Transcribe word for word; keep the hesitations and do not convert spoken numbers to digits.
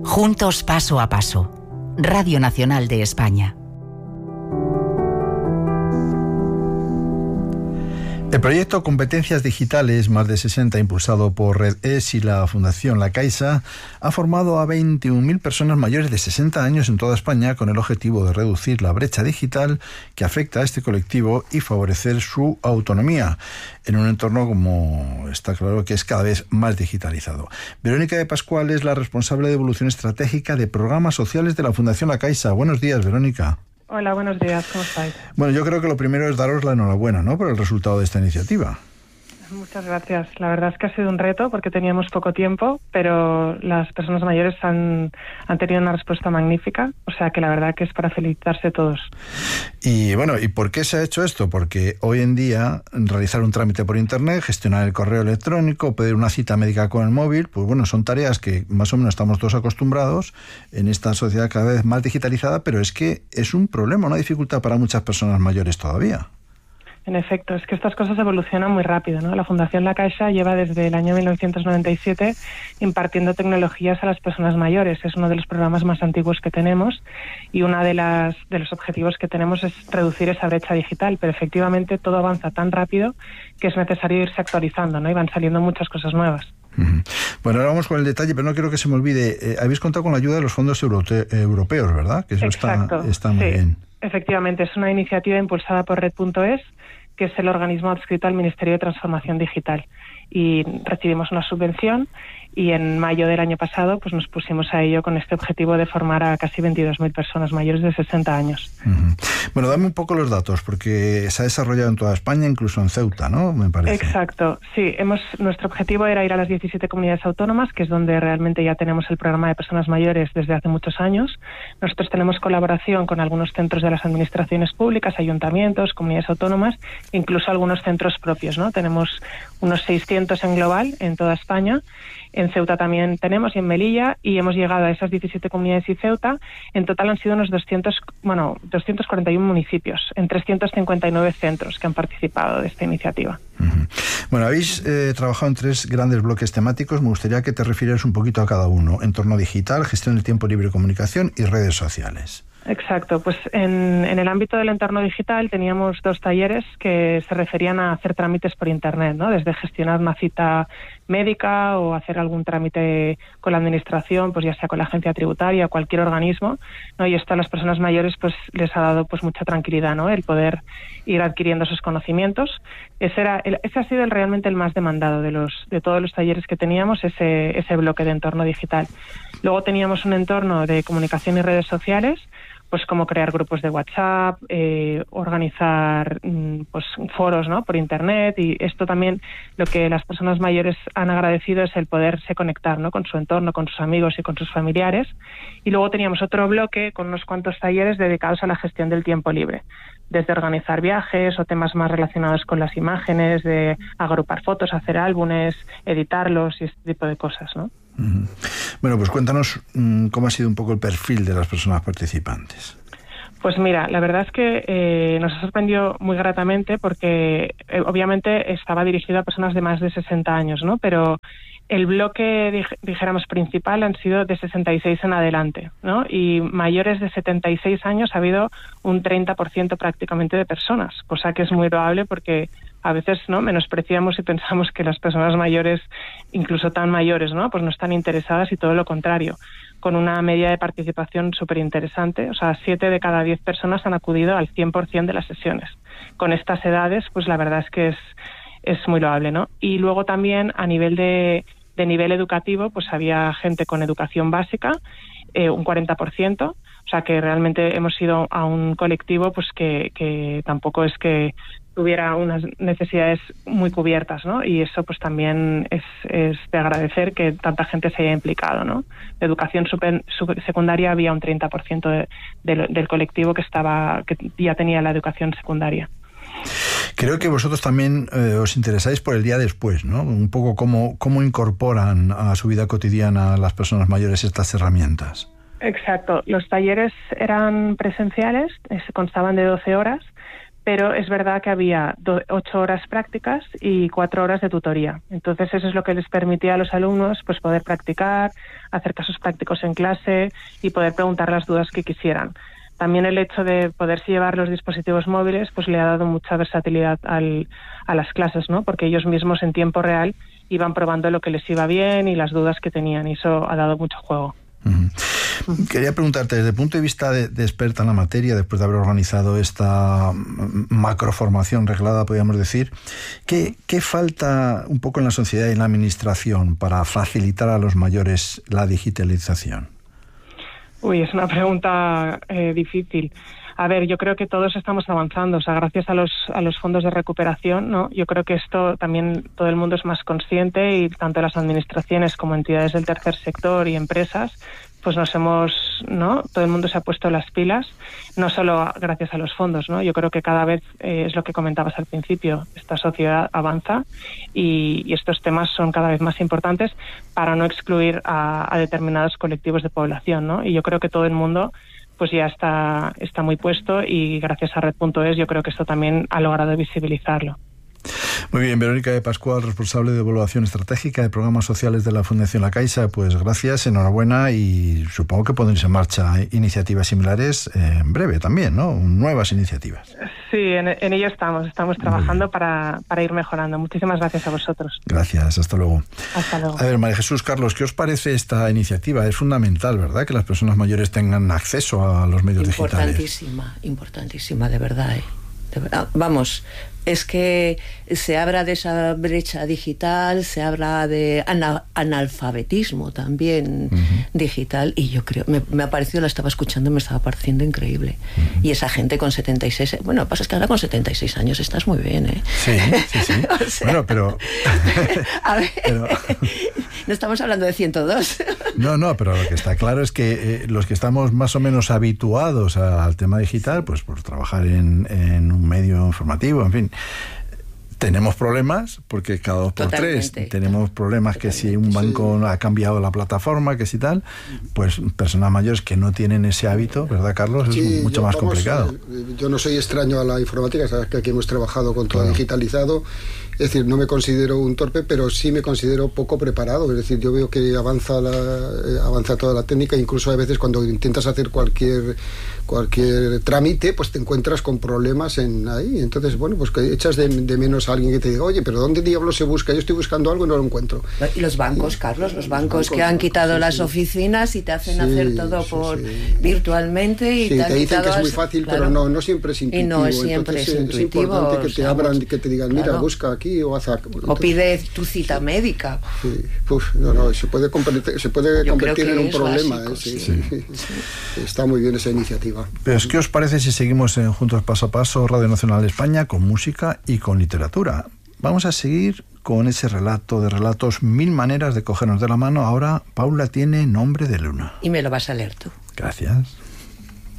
Juntos paso a paso. Radio Nacional de España. El proyecto Competencias Digitales Más de sesenta, impulsado por RedES y la Fundación La Caixa, ha formado a veintiún mil personas mayores de sesenta años en toda España con el objetivo de reducir la brecha digital que afecta a este colectivo y favorecer su autonomía en un entorno, como está claro, que es cada vez más digitalizado. Verónica de Pascual es la responsable de evolución estratégica de programas sociales de la Fundación La Caixa. Buenos días, Verónica. Hola, buenos días, ¿cómo estáis? Bueno, yo creo que lo primero es daros la enhorabuena, ¿no?, por el resultado de esta iniciativa. Muchas gracias. La verdad es que ha sido un reto porque teníamos poco tiempo, pero las personas mayores han, han tenido una respuesta magnífica, o sea que la verdad que es para felicitarse todos. Y bueno, ¿y por qué se ha hecho esto? Porque hoy en día realizar un trámite por internet, gestionar el correo electrónico, pedir una cita médica con el móvil, pues bueno, son tareas que más o menos estamos todos acostumbrados en esta sociedad cada vez más digitalizada, pero es que es un problema, una dificultad para muchas personas mayores todavía. En efecto, es que estas cosas evolucionan muy rápido, ¿no? La Fundación La Caixa lleva desde el año mil novecientos noventa y siete impartiendo tecnologías a las personas mayores. Es uno de los programas más antiguos que tenemos y uno de, las, de los objetivos que tenemos es reducir esa brecha digital, pero efectivamente todo avanza tan rápido que es necesario irse actualizando, ¿no? Y van saliendo muchas cosas nuevas. Uh-huh. Bueno, ahora vamos con el detalle, pero no quiero que se me olvide. Eh, habéis contado con la ayuda de los fondos europe- europeos, ¿verdad? Que eso Exacto, está, está muy sí. bien. Efectivamente, es una iniciativa impulsada por Red punto es, que es el organismo adscrito al Ministerio de Transformación Digital. Y recibimos una subvención y en mayo del año pasado pues nos pusimos a ello con este objetivo de formar a casi veintidós mil personas mayores de sesenta años. Uh-huh. Bueno, dame un poco los datos, porque se ha desarrollado en toda España, incluso en Ceuta, ¿no?, me parece. Exacto, sí. Hemos, nuestro objetivo era ir a las diecisiete comunidades autónomas, que es donde realmente ya tenemos el programa de personas mayores desde hace muchos años. Nosotros tenemos colaboración con algunos centros de las administraciones públicas, ayuntamientos, comunidades autónomas, incluso algunos centros propios, ¿no? Tenemos unos seiscientos en global en toda España. En Ceuta también tenemos, y en Melilla, y hemos llegado a esas diecisiete comunidades y Ceuta. En total han sido unos doscientos, bueno, doscientos cuarenta y uno municipios, en trescientos cincuenta y nueve centros que han participado de esta iniciativa. Uh-huh. Bueno, habéis eh, trabajado en tres grandes bloques temáticos. Me gustaría que te refirieras un poquito a cada uno. Entorno digital, gestión del tiempo libre y comunicación y redes sociales. Exacto, pues en, en el ámbito del entorno digital teníamos dos talleres que se referían a hacer trámites por internet, ¿no? Desde gestionar una cita médica o hacer algún trámite con la administración, pues ya sea con la agencia tributaria o cualquier organismo, ¿no? Y esto a las personas mayores pues les ha dado pues mucha tranquilidad, ¿no? El poder ir adquiriendo esos conocimientos. Ese era el, ese ha sido el, realmente el más demandado de los de todos los talleres que teníamos, ese ese bloque de entorno digital. Luego teníamos un entorno de comunicación y redes sociales, pues como crear grupos de WhatsApp, eh, organizar pues foros, ¿no?, por internet, y esto también lo que las personas mayores han agradecido es el poderse conectar, ¿no?, con su entorno, con sus amigos y con sus familiares. Y luego teníamos otro bloque con unos cuantos talleres dedicados a la gestión del tiempo libre, desde organizar viajes o temas más relacionados con las imágenes, de agrupar fotos, hacer álbumes, editarlos y este tipo de cosas, ¿no? Uh-huh. Bueno, pues cuéntanos um, cómo ha sido un poco el perfil de las personas participantes. Pues mira, la verdad es que eh, nos ha sorprendido muy gratamente porque eh, obviamente estaba dirigido a personas de más de sesenta años, ¿no? Pero el bloque, dij- dijéramos, principal han sido de sesenta y seis en adelante, ¿no? Y mayores de setenta y seis años ha habido un treinta por ciento prácticamente de personas, cosa que es muy loable porque a veces, ¿no?, menospreciamos y pensamos que las personas mayores, incluso tan mayores, ¿no?, pues no están interesadas, y todo lo contrario, con una media de participación súper interesante. O sea, siete de cada diez personas han acudido al cien por ciento de las sesiones. Con estas edades, pues la verdad es que es, es muy loable, ¿no? Y luego también a nivel de, de nivel educativo, pues había gente con educación básica, eh, un cuarenta por ciento. O sea, que realmente hemos ido a un colectivo pues que, que tampoco es que tuviera unas necesidades muy cubiertas, ¿no? Y eso pues también es, es de agradecer que tanta gente se haya implicado, ¿no? De educación super, super secundaria había un treinta por ciento de, de, del colectivo que estaba que ya tenía la educación secundaria. Creo que vosotros también eh, os interesáis por el día después, ¿no? Un poco cómo, cómo incorporan a su vida cotidiana las personas mayores estas herramientas. Exacto. Los talleres eran presenciales, constaban de doce horas, pero es verdad que había do, ocho horas prácticas y cuatro horas de tutoría. Entonces eso es lo que les permitía a los alumnos pues poder practicar, hacer casos prácticos en clase y poder preguntar las dudas que quisieran. También el hecho de poderse llevar los dispositivos móviles pues le ha dado mucha versatilidad al, a las clases, ¿no? Porque ellos mismos en tiempo real iban probando lo que les iba bien y las dudas que tenían, y eso ha dado mucho juego. Uh-huh. Uh-huh. Quería preguntarte, desde el punto de vista de, de experta en la materia, después de haber organizado esta macroformación reglada, podríamos decir, ¿qué, qué falta un poco en la sociedad y en la administración para facilitar a los mayores la digitalización? Uy, es una pregunta eh, difícil. A ver, yo creo que todos estamos avanzando, o sea, gracias a los a los fondos de recuperación, ¿no? Yo creo que esto también todo el mundo es más consciente, y tanto las administraciones como entidades del tercer sector y empresas, pues nos hemos, ¿no? Todo el mundo se ha puesto las pilas, no solo gracias a los fondos, ¿no? Yo creo que cada vez, eh, es lo que comentabas al principio, esta sociedad avanza y, y estos temas son cada vez más importantes para no excluir a, a determinados colectivos de población, ¿no? Y yo creo que todo el mundo pues ya está, está muy puesto, y gracias a Red punto es yo creo que esto también ha logrado visibilizarlo. Muy bien, Verónica de Pascual, responsable de evaluación estratégica de programas sociales de la Fundación La Caixa, pues gracias, enhorabuena, y supongo que pondréis en marcha iniciativas similares en breve también, ¿no? Nuevas iniciativas. Sí, en, en ello estamos, estamos trabajando para, para ir mejorando. Muchísimas gracias a vosotros. Gracias, hasta luego. Hasta luego. A ver, María Jesús, Carlos, ¿qué os parece esta iniciativa? Es fundamental, ¿verdad?, que las personas mayores tengan acceso a los medios digitales. Importantísima, importantísima, de verdad, ¿eh? De verdad. Vamos, es que se habla de esa brecha digital, se habla de ana, analfabetismo también uh-huh. digital, y yo creo, me, me ha parecido, la estaba escuchando, me estaba pareciendo increíble. Uh-huh. Y esa gente con setenta y seis, bueno, lo que pasa es que ahora con setenta y seis años estás muy bien, ¿eh? Sí, sí, sí. O sea, bueno, pero... A ver, pero... no estamos hablando de ciento dos. No, no, pero lo que está claro es que eh, los que estamos más o menos habituados a, al tema digital, pues por trabajar en, en un medio informativo, en fin, tenemos problemas, porque cada dos por Totalmente. tres tenemos problemas. Totalmente. Que si un banco sí. ha cambiado la plataforma, que si tal, pues personas mayores que no tienen ese hábito, ¿verdad, Carlos? Sí, es mucho yo, más vamos, complicado. Yo no soy extraño a la informática, sabes que aquí hemos trabajado con todo claro. digitalizado. Es decir, no me considero un torpe, pero sí me considero poco preparado. Es decir, yo veo que avanza la, eh, avanza toda la técnica, incluso a veces cuando intentas hacer cualquier cualquier trámite, pues te encuentras con problemas en ahí. Entonces, bueno, pues que echas de, de menos a alguien que te diga, oye, pero ¿dónde diablos se busca? Yo estoy buscando algo y no lo encuentro. Y los bancos, Carlos, los bancos, los bancos que han quitado sí, las sí. oficinas y te hacen sí, hacer todo sí, por sí. virtualmente. Y sí, te, te dicen que es muy as... fácil, claro. pero no, no siempre es intuitivo. Y no es siempre Entonces, es intuitivo. Es importante que te abran, sabes, que te digan, mira, claro. busca aquí o haz aquí. O pide tu cita sí. médica. Sí. Uf, no, no, se puede convertir, se puede convertir en un problema. Básico, eh, sí. Sí. Sí. Sí. Está muy bien esa iniciativa. Pero ¿qué os parece si seguimos en Juntos Paso a Paso, Radio Nacional de España, con música y con literatura? Vamos a seguir con ese relato de relatos, Mil maneras de cogernos de la mano. Ahora Paula tiene Nombre de luna. Y me lo vas a leer tú. Gracias.